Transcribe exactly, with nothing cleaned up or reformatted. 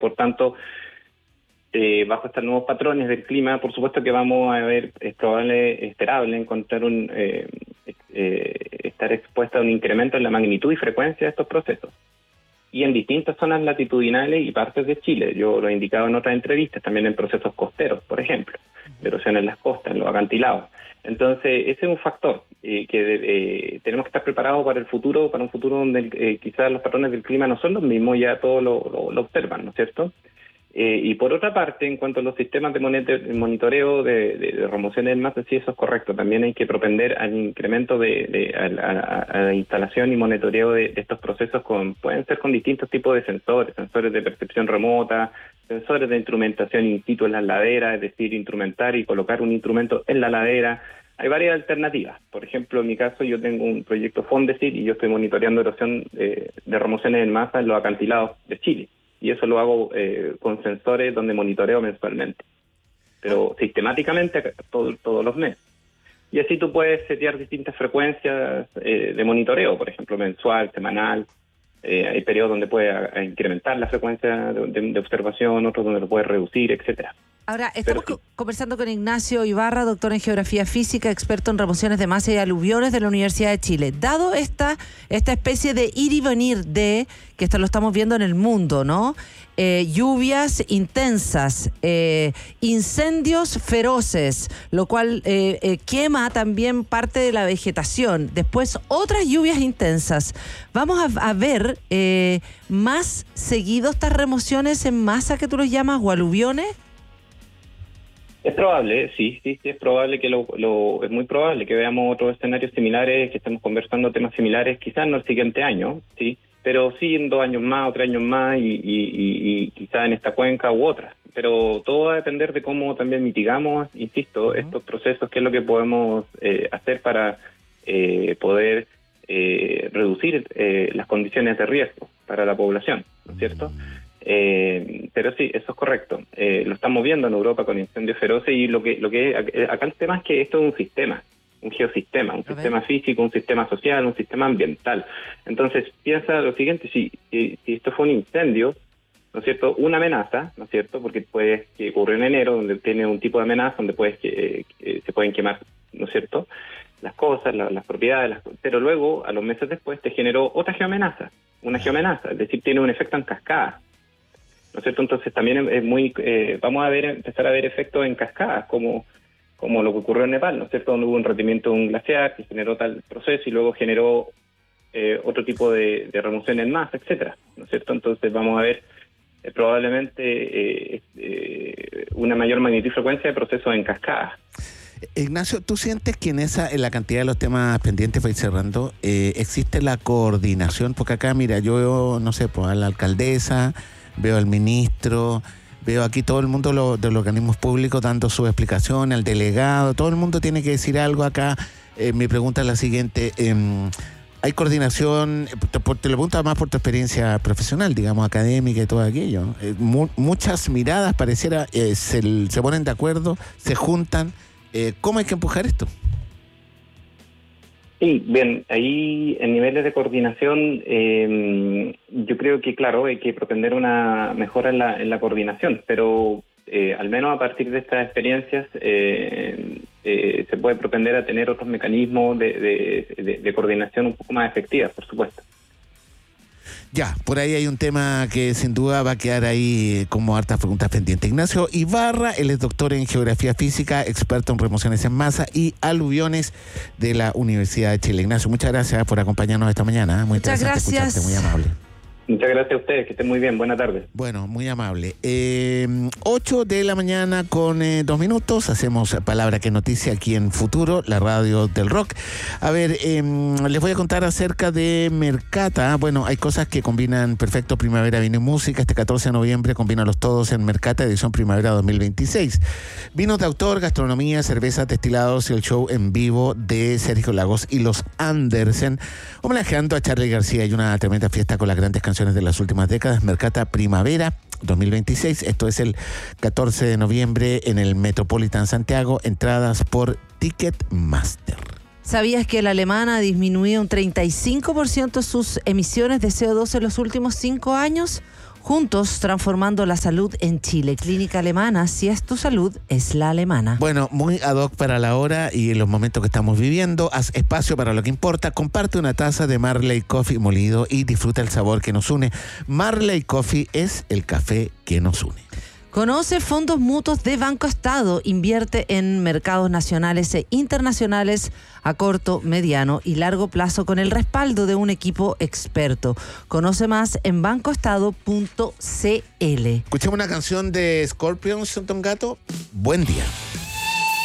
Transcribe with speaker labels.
Speaker 1: Por tanto, eh, bajo estos nuevos patrones del clima, por supuesto que vamos a ver, es probable, esperable encontrar un, eh, eh, estar expuesta a un incremento en la magnitud y frecuencia de estos procesos. Y en distintas zonas latitudinales y partes de Chile. Yo lo he indicado en otras entrevistas, también en procesos costeros, por ejemplo, de erosión en las costas, en los acantilados. Entonces, ese es un factor eh, que eh, tenemos que estar preparados para el futuro, para un futuro donde eh, quizás los patrones del clima no son los mismos, ya todos lo, lo, lo observan, ¿no es cierto? Eh, y por otra parte, en cuanto a los sistemas de monitoreo de, de, de remociones en masa, sí, eso es correcto. También hay que propender al incremento de, de a, a, a la instalación y monitoreo de, de estos procesos, con pueden ser con distintos tipos de sensores, sensores de percepción remota, sensores de instrumentación in situ en las laderas, es decir, instrumentar y colocar un instrumento en la ladera. Hay varias alternativas. Por ejemplo, en mi caso, yo tengo un proyecto Fondesit y yo estoy monitoreando erosión de, de remociones en masa en los acantilados de Chile. Y eso lo hago eh, con sensores donde monitoreo mensualmente, pero sistemáticamente todo, todos los meses. Y así tú puedes setear distintas frecuencias eh, de monitoreo, por ejemplo, mensual, semanal. Eh, hay periodos donde puedes a, a incrementar la frecuencia de, de, de observación, otros donde lo puedes reducir, etcétera.
Speaker 2: Ahora, estamos
Speaker 1: Pero,
Speaker 2: co- conversando con Ignacio Ibarra, doctor en Geografía Física, experto en remociones de masa y aluviones de la Universidad de Chile. Dado esta, esta especie de ir y venir de, que esto lo estamos viendo en el mundo, ¿no? Eh, lluvias intensas, eh, incendios feroces, lo cual eh, eh, quema también parte de la vegetación. Después, otras lluvias intensas. ¿Vamos a, a ver eh, más seguido estas remociones en masa que tú los llamas o aluviones?
Speaker 1: Es probable, sí, sí, sí, es probable que lo, lo, es muy probable que veamos otros escenarios similares, que estemos conversando temas similares, quizás no el siguiente año, sí, pero sí en dos años más o tres años más y, y, y, y quizás en esta cuenca u otra. Pero todo va a depender de cómo también mitigamos, insisto, uh-huh. estos procesos, qué es lo que podemos eh, hacer para eh, poder eh, reducir eh, las condiciones de riesgo para la población, ¿no es cierto? Uh-huh. Eh, pero sí, eso es correcto. Eh, lo estamos viendo en Europa con incendios feroces y lo que, lo que acá el tema es que esto es un sistema, un geosistema, un sistema físico, un sistema social, un sistema ambiental. Entonces piensa lo siguiente: si, si, si esto fue un incendio, ¿no es cierto? Una amenaza, ¿no es cierto? Porque puede que ocurrió en enero, donde tiene un tipo de amenaza, donde puedes que eh, se pueden quemar, ¿no es cierto?, las cosas, la, las propiedades, las, pero luego a los meses después te generó otra geoamenaza, una geoamenaza, es decir, tiene un efecto en cascada. ¿No es cierto? Entonces también es muy, eh, vamos a ver, empezar a ver efectos en cascadas, como, como lo que ocurrió en Nepal, ¿no es cierto? Donde hubo un rendimiento de un glaciar que generó tal proceso y luego generó eh, otro tipo de, de remoción en masa, etcétera, ¿no es cierto? Entonces vamos a ver eh, probablemente eh, eh, una mayor magnitud y frecuencia de procesos en cascadas.
Speaker 3: Ignacio, ¿tú sientes que en esa, en la cantidad de los temas pendientes, vais cerrando, eh, existe la coordinación? Porque acá, mira, yo, no sé, pues a la alcaldesa, veo al ministro, veo aquí todo el mundo lo, de los organismos públicos dando su explicación, al delegado, todo el mundo tiene que decir algo acá. Eh, mi pregunta es la siguiente: eh, ¿hay coordinación? Te, te lo pregunto más por tu experiencia profesional, digamos, académica y todo aquello. Eh, mu- muchas miradas pareciera, eh, se, se ponen de acuerdo, se juntan. Eh, ¿Cómo hay que empujar esto?
Speaker 1: Sí, bien, ahí en niveles de coordinación, eh, yo creo que, claro, hay que pretender una mejora en la, en la coordinación, pero eh, al menos a partir de estas experiencias eh, eh, se puede pretender a tener otros mecanismos de, de, de, de coordinación un poco más efectivos, por supuesto.
Speaker 3: Ya, por ahí hay un tema que sin duda va a quedar ahí como hartas preguntas pendientes. Ignacio Ibarra, él es doctor en Geografía Física, experto en remociones en masa y aluviones de la Universidad de Chile. Ignacio, muchas gracias por acompañarnos esta mañana. Muy
Speaker 2: muchas
Speaker 3: interesante
Speaker 2: gracias.
Speaker 3: escucharte, muy amable.
Speaker 1: Muchas gracias a ustedes, que estén muy bien, buenas tardes.
Speaker 3: Bueno, muy amable. Eh, ocho de la mañana con eh, dos minutos, hacemos Palabra que Noticia aquí en Futuro, la radio del rock. A ver, eh, les voy a contar acerca de Mercata. Bueno, hay cosas que combinan perfecto: primavera, vino y música. Este catorce de noviembre combínalos todos en Mercata, edición primavera dos mil veintiséis. Vinos de autor, gastronomía, cervezas, destilados y el show en vivo de Sergio Lagos y los Andersen, homenajeando a Charly García, y una tremenda fiesta con las grandes canciones de las últimas décadas. Mercata Primavera dos mil veintiséis, esto es el catorce de noviembre en el Metropolitan Santiago, entradas por Ticketmaster.
Speaker 2: ¿Sabías que la alemana ha disminuido un treinta y cinco por ciento sus emisiones de C O dos en los últimos cinco años? Juntos transformando la salud en Chile. Clínica Alemana, si es tu salud, es la alemana.
Speaker 3: Bueno, muy ad hoc para la hora y en los momentos que estamos viviendo. Haz espacio para lo que importa. Comparte una taza de Marley Coffee molido y disfruta el sabor que nos une. Marley Coffee es el café que nos une.
Speaker 2: Conoce fondos mutuos de Banco Estado. Invierte en mercados nacionales e internacionales a corto, mediano y largo plazo con el respaldo de un equipo experto. Conoce más en bancoestado punto c l.
Speaker 3: Escuchemos una canción de Scorpions, Don Gato. Buen día.